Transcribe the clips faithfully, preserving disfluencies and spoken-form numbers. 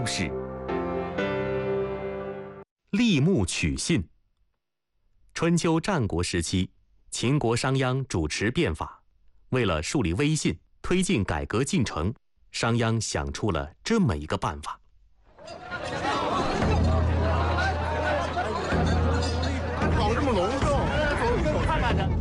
事。立木取信。春秋战国时期，秦国商鞅主持变法，为了树立威信，推进改革进程，商鞅想出了这么一个办法。 搞这么隆重，看看他。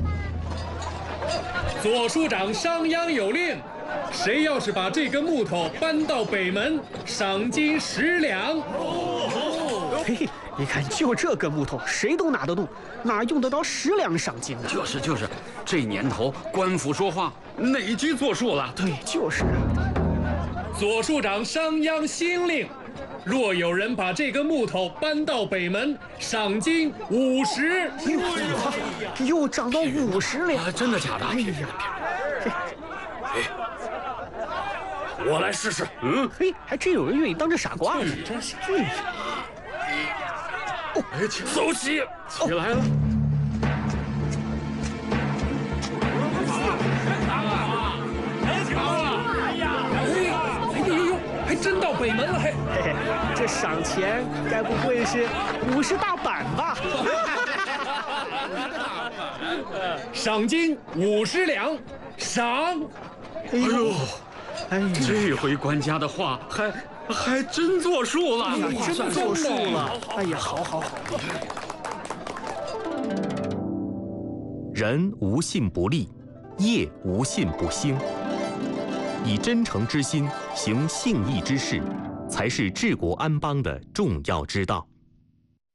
左庶长商鞅有令，谁要是把这根木头搬到北门，赏金十两。 嘿嘿，你看，就这根木头，谁都拿得动，哪用得着十两赏金呢？ 就是就是，这年头官府说话哪句作数了？ 对，就是啊。 左庶长商鞅新令，若有人把这根木头搬到北门，赏金五十。 又涨到五十两、 啊！真的假的？ 哎呀， 哎，我来试试。嗯， 嘿，还真有人愿意当这傻瓜呢。 真是。 哎，走起，起来了。 还真到北门了，嘿！ 嘿嘿，这赏钱该不会是五十大板吧？ 赏金五十两，赏！ 哎呦， 哎呀， 这回官家的话还还真作数了， 真作数了！哎呀，好好好。 人无信不立，业无信不兴。以真诚之心行信义之事，才是治国安邦的重要之道。